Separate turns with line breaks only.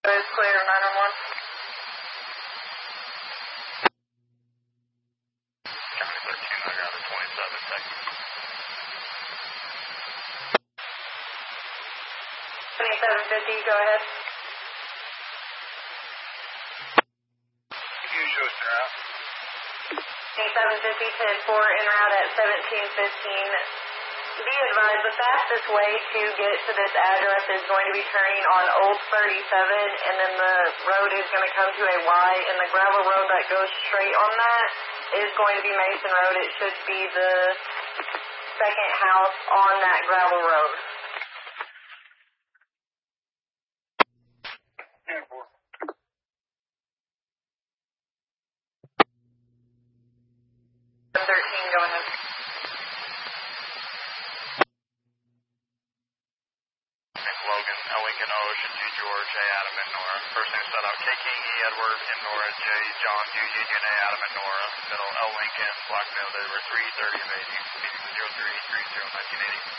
Is clear, 911.
County 13, I got a 27, Texas.
2750, go ahead.
You show us your route.
2750, 10-4, en route at 1715. Be advised, the fastest way to get to this address is going to be turning on Old 37, and then the road is going to come to a Y, and the gravel road that goes straight on that is going to be Mason Road. It should be the second house on that gravel road. 13, go ahead.
Logan, Lincoln, Ocean, G. George, A. Adam, and Nora. First name set out K. King, E. Edward, and Nora, J. John, U. Union, A. Adam, and Nora. Middle, L. Lincoln, Blackmail, they were 3:30 of 80. 0330 1980.